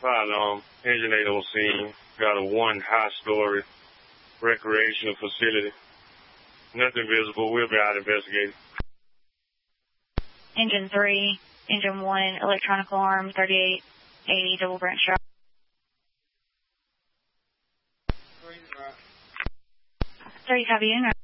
fire alarm. Engine 8 on scene. Got a 1 high-story recreational facility. Nothing visible. We'll be out investigating. Engine 3, Engine 1, electronic alarm, 3880 double branch drive. 30 copy in.